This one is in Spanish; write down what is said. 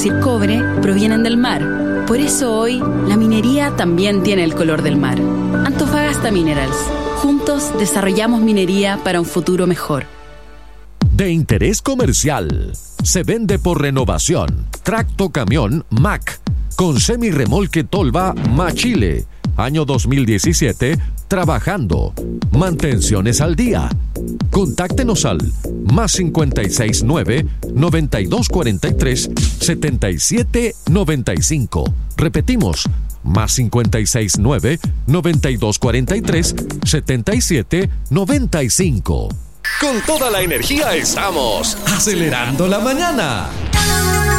producir cobre provienen del mar. Por eso hoy, la minería también tiene el color del mar. Antofagasta Minerals. Juntos desarrollamos minería para un futuro mejor. De interés comercial. Se vende por renovación. Tracto camión Mack. Con semirremolque Tolva Machile. Año 2017. Trabajando. Mantenciones al día. Contáctenos al +569 9243 7795. Repetimos, +569 9243 7795. Con toda la energía estamos acelerando la mañana.